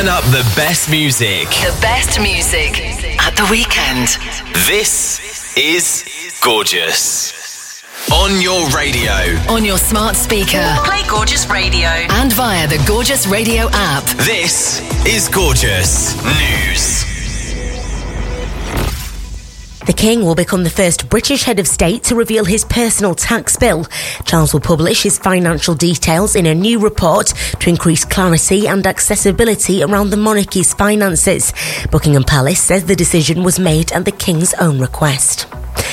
turn up the best music. The best music at the weekend. This is Gorgeous. On your radio. On your smart speaker. Play Gorgeous Radio. And via the Gorgeous Radio app. This is Gorgeous News. The King will become the first British head of state to reveal his personal tax bill. Charles will publish his financial details in a new report to increase clarity and accessibility around the monarchy's finances. Buckingham Palace says the decision was made at the King's own request.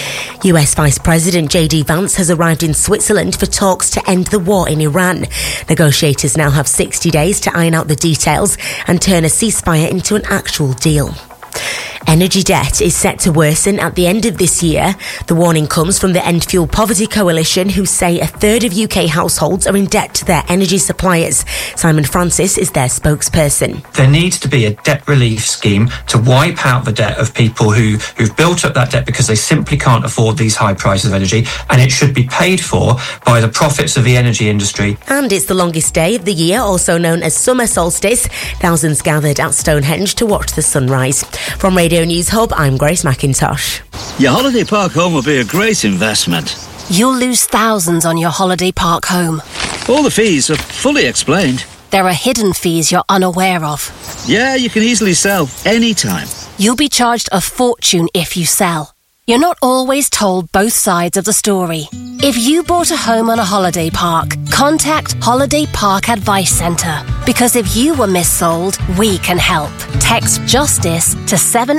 US Vice President J.D. Vance has arrived in Switzerland for talks to end the war in Iran. Negotiators now have 60 days to iron out the details and turn a ceasefire into an actual deal. Energy debt is set to worsen at the end of this year. The warning comes from the End Fuel Poverty Coalition, who say a third of UK households are in debt to their energy suppliers. Simon Francis is their spokesperson. There needs to be a debt relief scheme to wipe out the debt of people who've built up that debt because they simply can't afford these high prices of energy, and it should be paid for by the profits of the energy industry. And it's the longest day of the year, also known as summer solstice. Thousands gathered at Stonehenge to watch the sunrise. From Radio News Hub, I'm Grace McIntosh. Your holiday park home will be a great investment. You'll lose thousands on your holiday park home. All the fees are fully explained. There are hidden fees you're unaware of. Yeah, you can easily sell anytime. You'll be charged a fortune if you sell. You're not always told both sides of the story. If you bought a home on a holiday park, contact Holiday Park Advice Centre. Because if you were missold, we can help. Text JUSTICE to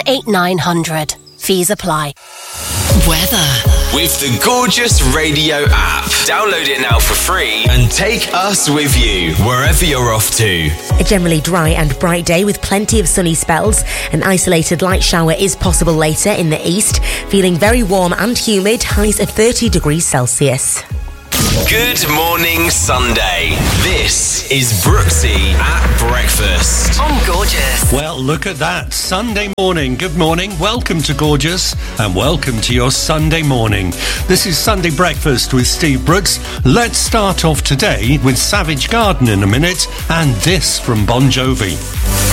78900. Fees apply. Weather. With the Gorgeous Radio app. Download it now for free and take us with you wherever you're off to. A generally dry and bright day with plenty of sunny spells. An isolated light shower is possible later in the east. Feeling very warm and humid, highs of 30 degrees Celsius. Good morning, Sunday. This is Brooksy at breakfast. On Gorgeous. Well, look at that. Sunday morning. Good morning. Welcome to Gorgeous and welcome to your Sunday morning. This is Sunday Breakfast with Steve Brooks. Let's start off today with Savage Garden in a minute and this from Bon Jovi.